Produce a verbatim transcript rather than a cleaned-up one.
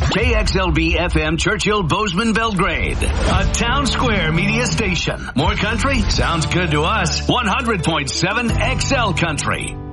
K X L B F M Churchill Bozeman Belgrade. A Town Square media station. More country? Sounds good to us. one hundred point seven X L Country.